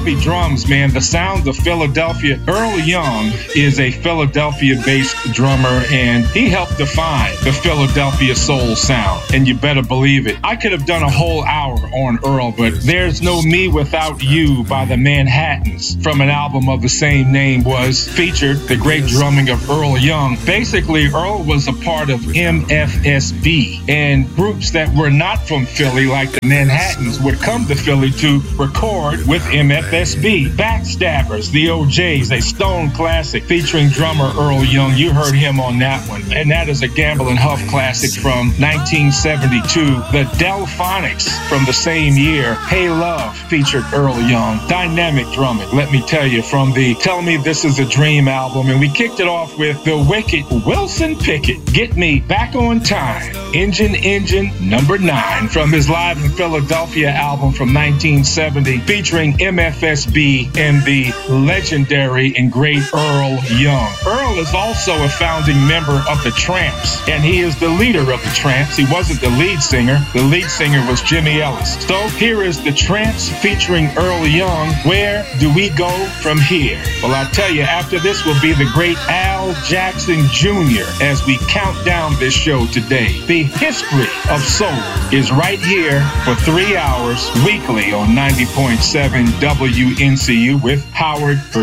heavy drums, man. The sound of Philadelphia. Earl Young is a Philadelphia-based drummer, and he helped define the Philadelphia soul sound. And you better believe it. I could have done a whole hour on Earl, but There's No Me Without You by the Manhattans from an album of the same name was featured the great drumming of Earl Young. Basically, Earl was a part of MFSB, and groups that were not from Philly, like the Manhattans, would come to Philly to record with MFSB. Backstabbers, the OJs, a Stone classic featuring drummer Earl Young. You heard him on that one. And that is a Gamble and Huff classic from 1972. The Delphonics from the same year, Hey Love, featured Earl Young. Dynamic drumming, let me tell you, from the Tell Me This Is a Dream album. And we kicked it off with the wicked Wilson Pickett, Get Me Back on Time, Engine number 9, from his Live in Philadelphia album from 1970, featuring MFSB and the legendary and great Earl Young. Earl is also a founding member of the Tramps, and he is the leader of the Tramps. He wasn't the lead singer. The lead singer was Jimmy Ellis. So here is the Tramps featuring Earl Young. Where do we go from here? Well, I tell you, after this will be the great Al Jackson Jr. as we count down this show today. The history of soul is right here for 3 hours weekly on 90.7 WNCU with Howard